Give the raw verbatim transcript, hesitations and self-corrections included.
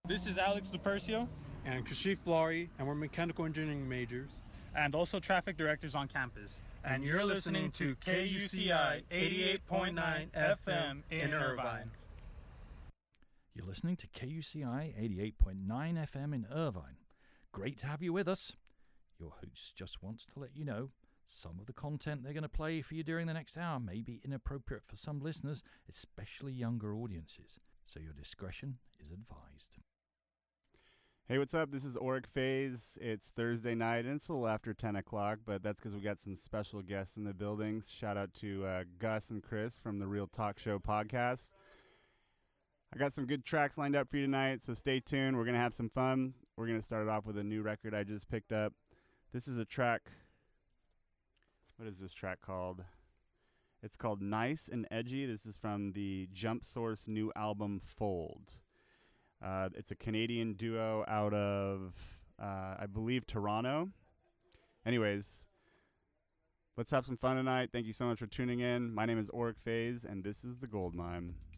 This is Alex DiPercio. And Kashif Flori, and we're mechanical engineering majors. And also traffic directors on campus. And, and you're listening to K U C I eighty-eight point nine F M in Irvine. You're listening to K U C I eighty-eight point nine F M in Irvine. Great to have you with us. Your host just wants to let you know some of the content they're going to play for you during the next hour may be inappropriate for some listeners, especially younger audiences. So your discretion is advised. Hey, what's up? This is Auric Phase. It's Thursday night, and it's a little after ten o'clock, but that's because we got some special guests in the building. Shout out to uh, Gus and Chris from the Real Talk Show podcast. I got some good tracks lined up for you tonight, so stay tuned. We're going to have some fun. We're going to start it off with a new record I just picked up. This is a track. What is this track called? It's called Nice and Edgy. This is from the Jump Source new album, Fold. Uh, it's a Canadian duo out of, uh, I believe, Toronto. Anyways, let's have some fun tonight. Thank you so much for tuning in. My name is Auric Phase, and this is The Gold Mine.